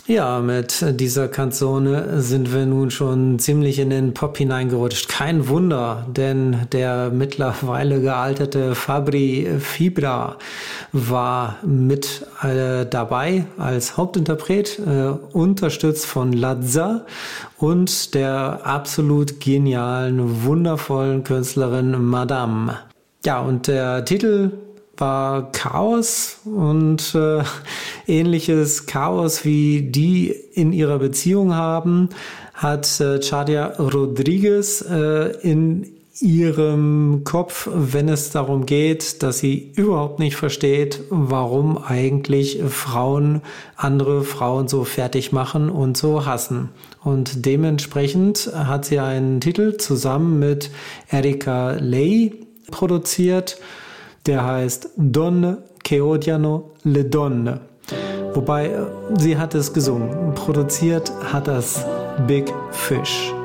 Ja, mit dieser Canzone sind wir nun schon ziemlich in den Pop hineingerutscht. Kein Wunder, denn der mittlerweile gealterte Fabri Fibra war mit dabei als Hauptinterpret, unterstützt von Lazza und der absolut genialen, wundervollen Künstlerin Madame. Ja, und der Titel war Chaos und ähnliches Chaos wie die in ihrer Beziehung haben, hat Chadia Rodriguez in ihrem Kopf, wenn es darum geht, dass sie überhaupt nicht versteht, warum eigentlich Frauen andere Frauen so fertig machen und so hassen. Und dementsprechend hat sie einen Titel zusammen mit Erika Lei produziert, der heißt Donne che odiano le donne. Wobei sie hat es gesungen. Produziert hat das Big Fish.